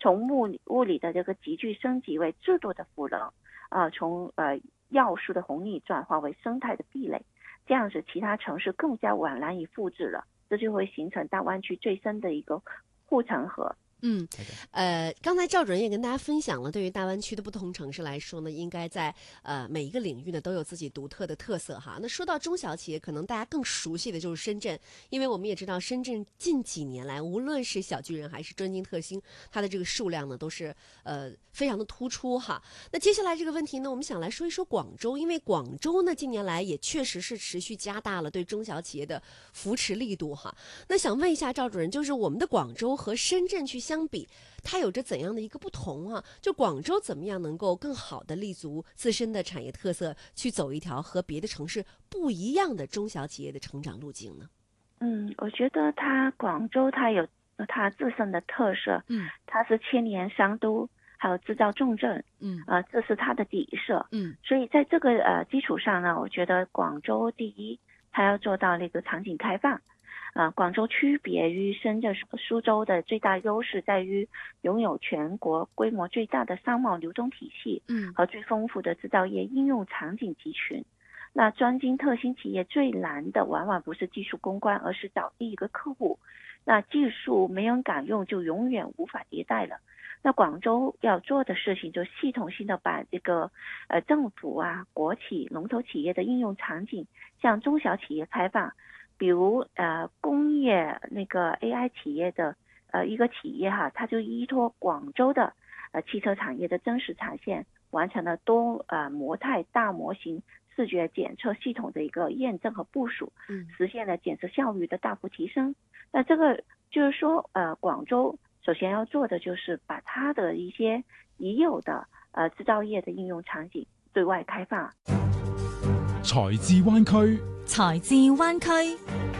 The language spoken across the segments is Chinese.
从物理的这个急剧升级为制度的赋能，从要素的红利转化为生态的壁垒，这样子其他城市更加难以复制了，这就会形成大湾区最深的一个护城河。 刚才赵主任也跟大家分享了，对于大湾区的不同城市来说呢，应该在每一个领域呢都有自己独特的特色哈。那说到中小企业，可能大家更熟悉的就是深圳，因为我们也知道深圳近几年来，无论是小巨人还是专精特新，它的这个数量呢都是非常的突出哈。那接下来这个问题呢，我们想来说一说广州，因为广州呢近年来也确实是持续加大了对中小企业的扶持力度哈。那想问一下赵主任，就是我们的广州和深圳去相比，它有着怎样的一个不同啊？就广州怎么样能够更好的立足自身的产业特色，去走一条和别的城市不一样的中小企业的成长路径呢？ 我觉得广州它有它自身的特色，它是千年商都，还有制造重镇，这是它的底色，所以在这个基础上呢，我觉得广州第一，它要做到那个场景开放。广州区别于深圳、苏州的最大优势在于拥有全国规模最大的商贸流通体系，和最丰富的制造业应用场景集群。那专精特新企业最难的往往不是技术攻关，而是找第一个客户。那技术没人敢用，就永远无法迭代了。那广州要做的事情就系统性的把这个政府国企龙头企业的应用场景向中小企业开放。比如工业那个 AI 企业的一个企业它就依托广州的汽车产业的真实产线，完成了多模态大模型视觉检测系统的一个验证和部署，实现了检测效率的大幅提升。那这个就是说广州首先要做的就是把它的一些已有的制造业的应用场景对外开放。 財智灣區， 財智灣區。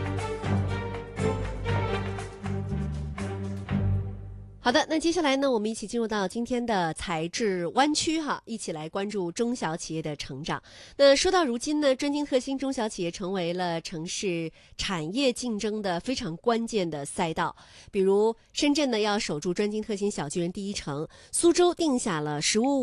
好的，那接下来呢，我们一起进入到今天的财智湾区哈，一起来关注中小企业的成长。那说到如今呢，专精特新中小企业成为了城市产业竞争的非常关键的赛道。比如深圳呢要守住专精特新小巨人第一城，苏州定下了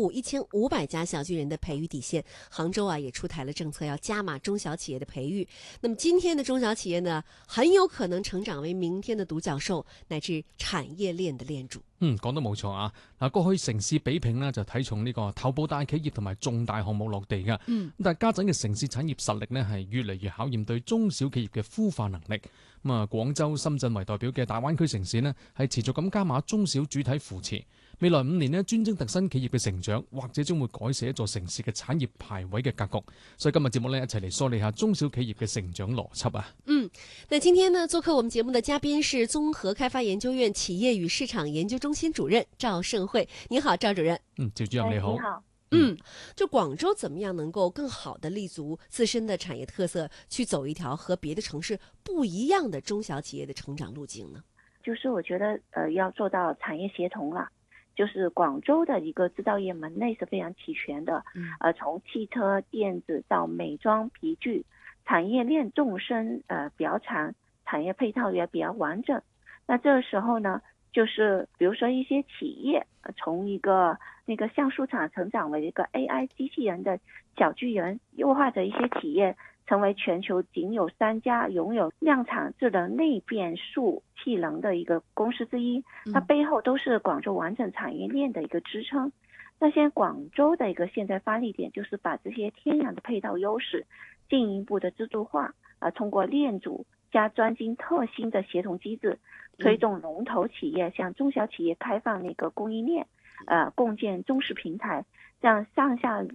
1500家小巨人的培育底线，杭州也出台了政策要加码中小企业的培育。那么今天的中小企业呢，很有可能成長為明天的獨角獸，乃至產業鏈的鏈主。 講得冇錯啊！嗱，過去城市比拼呢就睇重呢個頭部大企業同埋重大項目落地㗎。但係家陣嘅城市產業實力呢係越嚟越考驗對中小企業嘅孵化能力。廣州、深圳為代表嘅大灣區城市呢係持續咁加碼中小主體扶持。未來5年呢，專精特新企業嘅成長，或者將會改寫一座城市嘅產業排位嘅格局。所以今日節目呢，一齊嚟梳理下中小企業嘅成長邏輯啊。 那今天呢，做客我們節目的嘉賓是綜合開發研究院企業與市場研究中心主任趙盛慧。你好，趙主任。 趙主任你好。 你好。 就廣州怎麼樣能夠更好的立足自身的產業特色，去走一條和別的城市不一樣的中小企業的成長路徑呢？ 就是我覺得要做到產業協同了。就是廣州的一個製造業門類是非常齊全的，從汽車、電子到美妝、皮具，產業鏈縱深比較長，產業配套也比較完整。那這個時候呢，就是比如說一些企業從一個那個橡樹廠成長為一個 AI 機器人的小巨人，又或者一些企業成為全球僅有3家擁有量產智能類變速氣能的一個公司之一，它背後都是廣州完整產業鏈的一個支撐。那現在廣州的一個現在發力點就是把這些天然的配套優勢進一步的自助化，通過鏈主加專精特新的協同機制，推動龍頭企業向中小企業開放那個供應鏈，共建中式平台，這樣上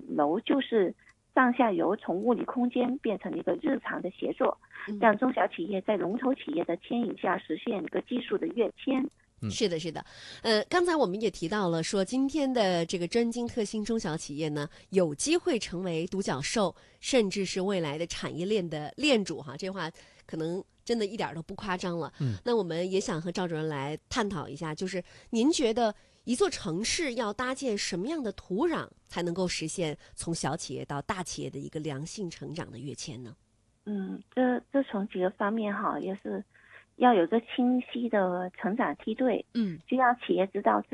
下游從物理空間變成一個日常的協作，讓中小企業在龍頭企業的牽引下實現一個技術的躍遷。 是的，是的。剛才我們也提到了說，今天的這個專精特新中小企業呢，有機會成為獨角獸，甚至是未來的產業鏈的鏈主哈，這話可能真的一點都不誇張了。那我們也想和趙主任來探討一下，就是您覺得一座城市要搭建什麼樣的土壤，才能夠實現從小企業到大企業的一個良性成長的躍遷呢？ 這從幾個方面也是要有個清晰的成長梯隊，就要企業知道自